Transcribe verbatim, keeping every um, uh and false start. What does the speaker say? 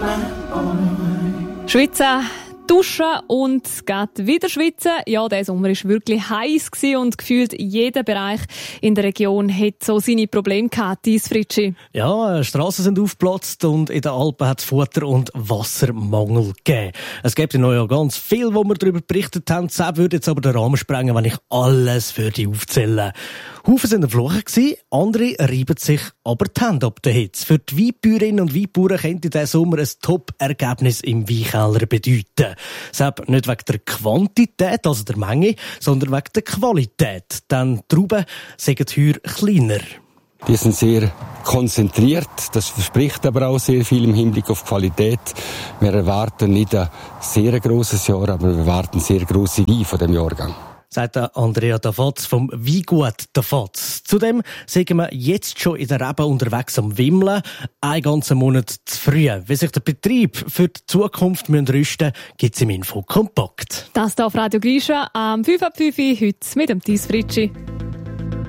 Schwitzen, duschen und geht wieder schwitzen. Ja, der Sommer war wirklich heiß und gefühlt jeder Bereich in der Region hat so seine Probleme gehabt, Dies Fritschi. Ja, Strassen sind aufgeplatzt und in den Alpen hat es Futter- und Wassermangel gegeben. Es gibt ja noch ja ganz viel, wo wir darüber berichtet haben. Das würde jetzt aber den Rahmen sprengen, wenn ich alles für die aufzählen. Haufen sind erflogen gewesen, andere reiben sich aber die Hände ab der Hitze. Für die Weinbäuerinnen und Weinbauern könnte dieser Sommer ein Top-Ergebnis im Weinkeller bedeuten. Deshalb nicht wegen der Quantität, also der Menge, sondern wegen der Qualität. Denn die Trauben sind heuer kleiner. Die sind sehr konzentriert. Das verspricht aber auch sehr viel im Hinblick auf Qualität. Wir erwarten nicht ein sehr grosses Jahr, aber wir erwarten sehr grosse Weine von dem Jahrgang. Sagt Andrea Dafatz vom Weingut Dafatz. Zudem sind wir jetzt schon in der Rebe unterwegs am Wimmeln. Einen ganzen Monat zu früh. Wie sich der Betrieb für die Zukunft rüsten müssen, gibt es im Info kompakt. Das hier auf Radio Grisha am fünf ab fünf heute mit dem Dies Fritschi.